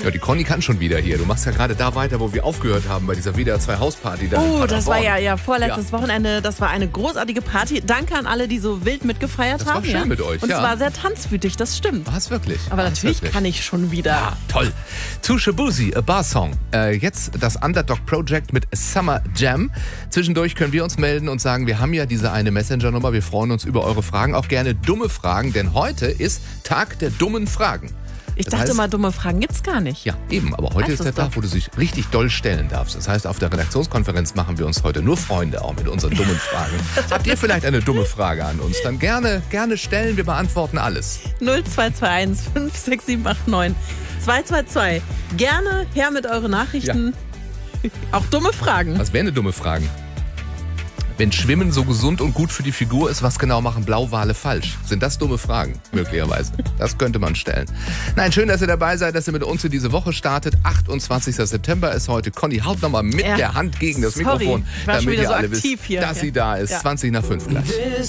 Ja, die Conny kann schon wieder hier. Du machst ja gerade da weiter, wo wir aufgehört haben, bei dieser WDR 2 Hausparty. Da in Das war Paderborn. ja vorletztes Wochenende. Das war eine großartige Party. Danke an alle, die so wild mitgefeiert Das war haben. schön mit euch, Und ja. es war sehr tanzwütig, das stimmt. War's wirklich? Aber War's natürlich wirklich? kann ich schon wieder. Ja, toll. To Shabuzi, a Bar Song. Jetzt das Underdog Project mit Summer Jam. Zwischendurch können wir uns melden und sagen, wir haben ja diese eine Messenger-Nummer. Wir freuen uns über eure Fragen, auch gerne dumme Fragen, denn heute ist Tag der dummen Fragen. Ich Das dachte heißt- mal, dumme Fragen gibt's gar nicht. Ja, eben. Aber heute Heißt ist es der Tag, doch. wo du dich richtig doll stellen darfst. Das heißt, auf der Redaktionskonferenz machen wir uns heute nur Freunde, auch mit unseren dummen Fragen. Habt ihr vielleicht eine dumme Frage an uns? Dann gerne stellen. Wir beantworten alles. 0221 56789 222. Gerne her mit euren Nachrichten. Auch dumme Fragen. Was wäre eine dumme Frage? Wenn Schwimmen so gesund und gut für die Figur ist, was genau machen Blauwale falsch? Sind das dumme Fragen? Möglicherweise. Das könnte man stellen. Nein, schön, dass ihr dabei seid, dass ihr mit uns in diese Woche startet. 28. September ist heute. Conny, haut nochmal mit Ja. der Hand gegen das Sorry, Mikrofon, ich war schon damit wieder ihr so alle aktiv wisst, hier. dass Ja. sie da ist. Ja. 20 nach 5 gleich.